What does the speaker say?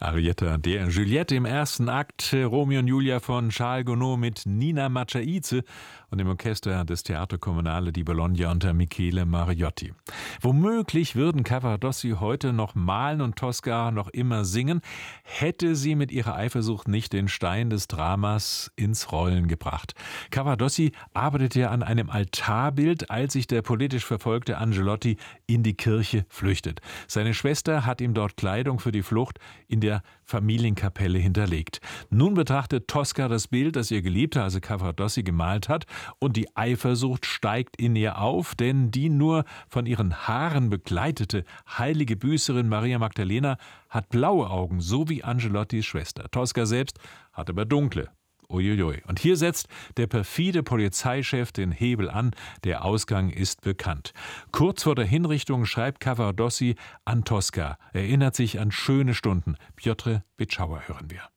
Arietta der Juliette im ersten Akt, Romeo und Julia von Charles Gounod mit Nina Macciaize und dem Orchester des Teatro Comunale di Bologna unter Michele Mariotti. Womöglich würden Cavaradossi heute noch malen und Tosca noch immer singen, hätte sie mit ihrer Eifersucht nicht den Stein des Dramas ins Rollen gebracht. Cavaradossi arbeitete an einem Altarbild, als sich der politisch verfolgte Angelotti in die Kirche flüchtet. Seine Schwester hat ihm dort Kleidung für die Flucht in der Familienkapelle hinterlegt. Nun betrachtet Tosca das Bild, das ihr Geliebter, also Cavaradossi, gemalt hat, und die Eifersucht steigt in ihr auf, denn die nur von ihren Haaren begleitete heilige Büßerin Maria Magdalena hat blaue Augen, so wie Angelottis Schwester. Tosca selbst hat aber dunkle. Uiuiui. Und hier setzt der perfide Polizeichef den Hebel an. Der Ausgang ist bekannt. Kurz vor der Hinrichtung schreibt Cavaradossi an Tosca, erinnert sich an schöne Stunden. Piotr Byczała hören wir.